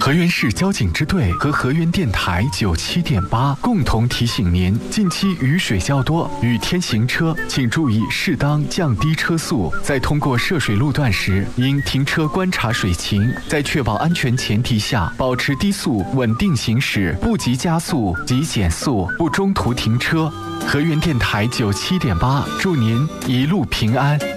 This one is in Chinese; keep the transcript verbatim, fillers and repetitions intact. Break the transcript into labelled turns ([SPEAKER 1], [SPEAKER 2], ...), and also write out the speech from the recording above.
[SPEAKER 1] 河源市交警支队和河源电台九七点八共同提醒您：近期雨水较多，雨天行车请注意适当降低车速，在通过涉水路段时，应停车观察水情，在确保安全前提下，保持低速稳定行驶，不急加速，即减速，不中途停车。河源电台九七点八，祝您一路平安。